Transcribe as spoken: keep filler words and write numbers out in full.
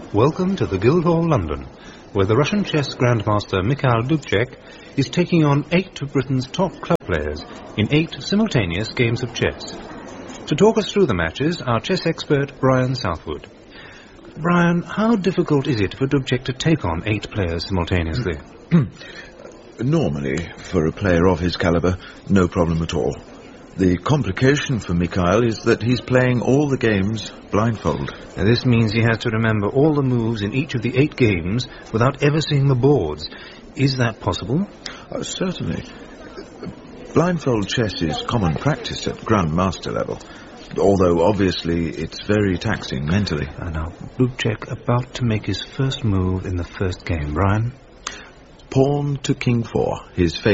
Welcome to the Guildhall, London, where the Russian chess grandmaster Mikhail Dubček is taking on eight of Britain's top club players in eight simultaneous games of chess. To talk us through the matches, our chess expert Brian Southwood. Brian, how difficult is it for Dubček to take on eight players simultaneously? Normally, for a player of his caliber, no problem at all. The complication for Mikhail is that he's playing all the games blindfold. Now, this means he has to remember all the moves in each of the eight games without ever seeing the boards. Is that possible? Uh, certainly. Blindfold chess is common practice at grandmaster level, although obviously it's very taxing mentally. And now, Dubček about to make his first move in the first game. Brian? Pawn to king four, his favourite.